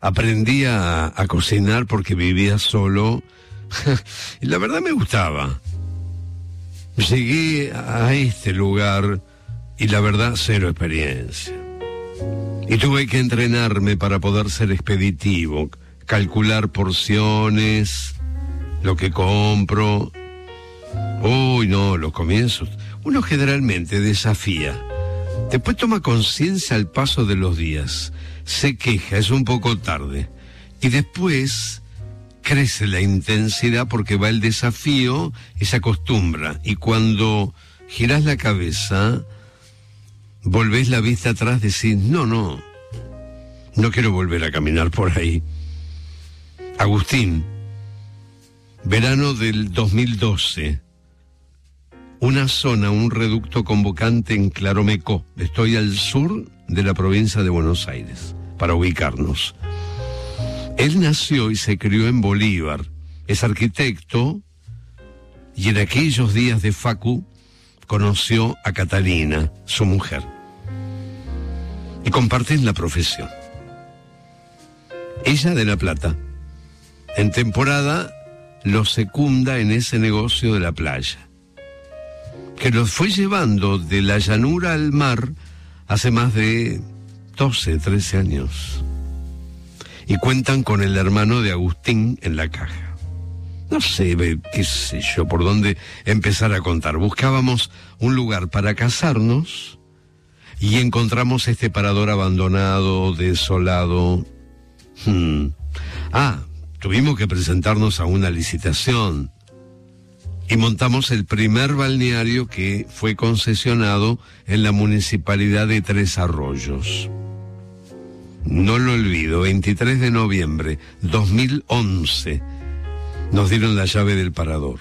aprendí a cocinar porque vivía solo y la verdad me gustaba. Llegué a este lugar y la verdad cero experiencia. Y tuve que entrenarme para poder ser expeditivo, calcular porciones, lo que compro. Uy, no, los comienzos. Uno generalmente desafía. Después toma conciencia al paso de los días. Se queja, es un poco tarde. Y después crece la intensidad porque va el desafío y se acostumbra. Y cuando girás la cabeza, volvés la vista atrás, decís, no quiero volver a caminar por ahí. Agustín, verano del 2012. Una zona, un reducto convocante en Claromecó. Estoy al sur de la provincia de Buenos Aires, para ubicarnos. Él nació y se crió en Bolívar. Es arquitecto y en aquellos días de facu conoció a Catalina, su mujer. Y comparten la profesión. Ella de La Plata. En temporada lo secunda en ese negocio de la playa, que los fue llevando de la llanura al mar hace más de 12, 13 años. Y cuentan con el hermano de Agustín en la caja. No sé, qué sé yo, por dónde empezar a contar. Buscábamos un lugar para casarnos y encontramos este parador abandonado, desolado. Tuvimos que presentarnos a una licitación. Y montamos el primer balneario que fue concesionado en la municipalidad de Tres Arroyos. No lo olvido, 23 de noviembre 2011 nos dieron la llave del parador.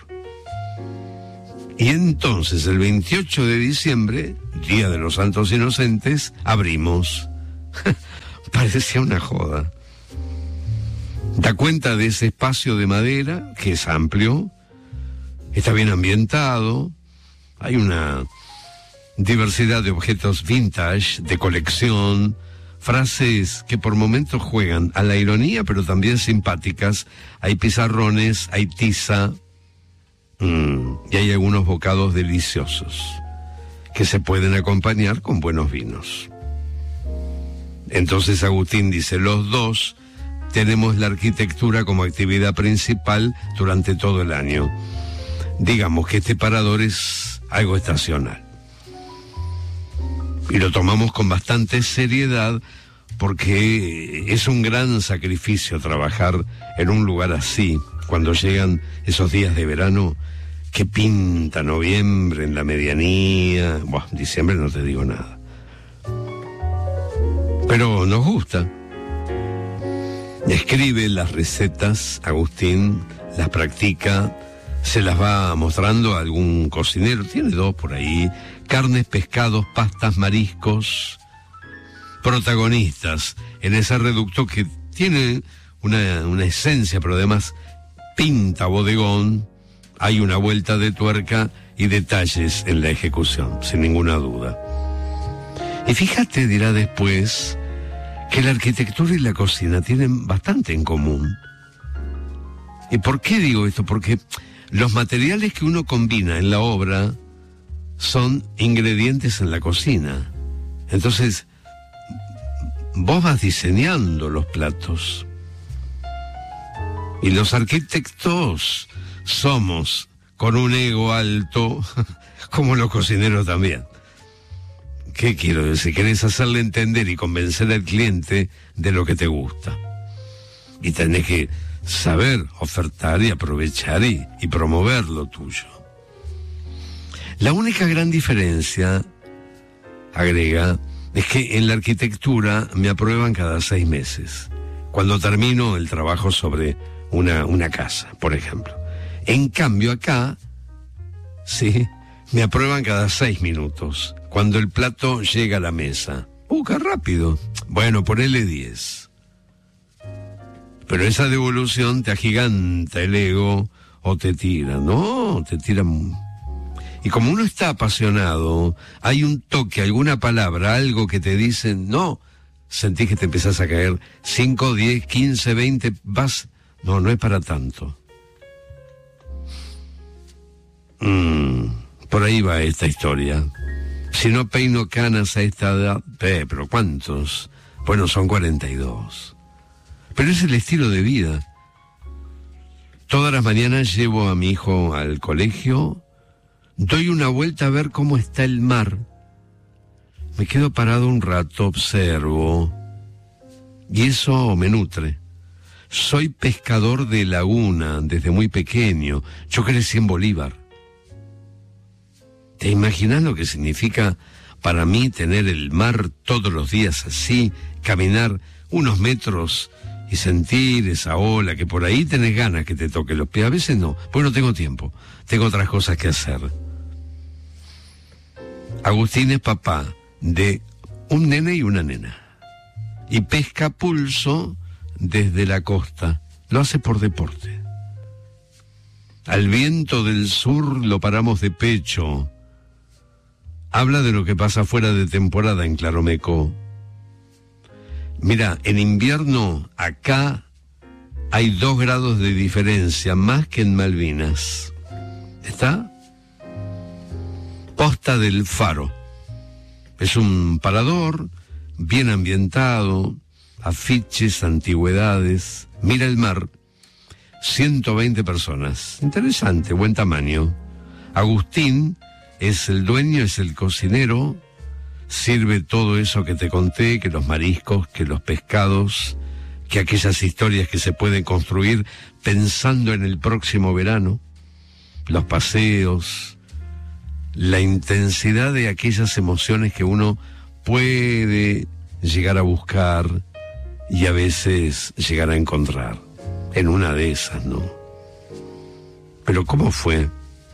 Y entonces el 28 de diciembre, Día de los Santos Inocentes, abrimos. Parecía una joda. Da cuenta de ese espacio de madera que es amplio. Está bien ambientado, hay una diversidad de objetos vintage, de colección, frases que por momentos juegan a la ironía, pero también simpáticas. Hay pizarrones, hay tiza, y hay algunos bocados deliciosos que se pueden acompañar con buenos vinos. Entonces Agustín dice, los dos tenemos la arquitectura como actividad principal durante todo el año. Digamos que este parador es algo estacional. Y lo tomamos con bastante seriedad porque es un gran sacrificio trabajar en un lugar así, cuando llegan esos días de verano que pinta noviembre en la medianía. Buah, diciembre no te digo nada. Pero nos gusta. Escribe las recetas, Agustín, las practica, se las va mostrando a algún cocinero, tiene dos por ahí, carnes, pescados, pastas, mariscos, protagonistas en ese reducto que tiene una esencia, pero además pinta bodegón, hay una vuelta de tuerca y detalles en la ejecución, sin ninguna duda. Y fíjate, dirá después, que la arquitectura y la cocina tienen bastante en común. ¿Y por qué digo esto? Porque los materiales que uno combina en la obra son ingredientes en la cocina. Entonces, vos vas diseñando los platos. Y los arquitectos somos con un ego alto, como los cocineros también. ¿Qué quiero decir? Querés hacerle entender y convencer al cliente de lo que te gusta. Y tenés que saber ofertar y aprovechar y promover lo tuyo. La única gran diferencia, agrega, es que en la arquitectura me aprueban cada 6 meses, cuando termino el trabajo sobre una casa, por ejemplo. En cambio acá, sí, me aprueban cada 6 minutos, cuando el plato llega a la mesa. ¡Qué rápido! Bueno, ponele 10. Pero esa devolución te agiganta el ego o te tira. No, te tira. Y como uno está apasionado, hay un toque, alguna palabra, algo que te dicen, no, sentís que te empezás a caer. 5, 10, 15, 20, vas... No es para tanto. Por ahí va esta historia. Si no peino canas a esta edad... pero ¿cuántos? Bueno, son 42. Pero es el estilo de vida. Todas las mañanas llevo a mi hijo al colegio, doy una vuelta a ver cómo está el mar. Me quedo parado un rato, observo, y eso me nutre. Soy pescador de laguna desde muy pequeño. Yo crecí en Bolívar. ¿Te imaginas lo que significa para mí tener el mar todos los días así, caminar unos metros y sentir esa ola que por ahí tenés ganas que te toque los pies? A veces no, porque no tengo tiempo, tengo otras cosas que hacer. Agustín es papá de un nene y una nena, y pesca pulso desde la costa, lo hace por deporte. Al viento del sur lo paramos de pecho. Habla de lo que pasa fuera de temporada en Claromeco. Mira, en invierno acá hay 2 grados de diferencia, más que en Malvinas. ¿Está? Posta del Faro. Es un parador bien ambientado, afiches, antigüedades. Mira el mar. 120 personas. Interesante, buen tamaño. Agustín es el dueño, es el cocinero. Sirve todo eso que te conté, que los mariscos, que los pescados, que aquellas historias que se pueden construir pensando en el próximo verano, los paseos, la intensidad de aquellas emociones que uno puede llegar a buscar y a veces llegar a encontrar. En una de esas, ¿no? Pero ¿cómo fue?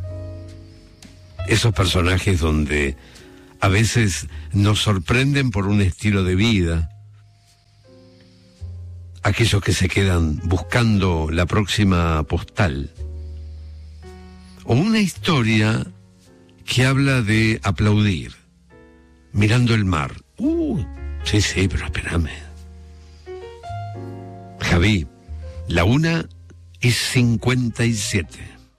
Esos personajes donde a veces nos sorprenden por un estilo de vida. Aquellos que se quedan buscando la próxima postal. O una historia que habla de aplaudir, mirando el mar. Sí, pero espérame. Javi, la 1:57.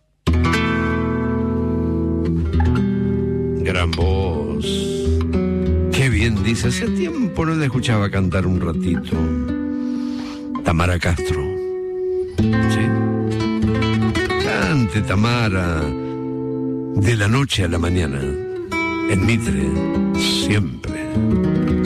Gran voz. Qué bien dice. Hace tiempo no la escuchaba cantar un ratito. Tamara Castro. ¿Sí? Cante, Tamara. De la noche a la mañana. En Mitre. Siempre.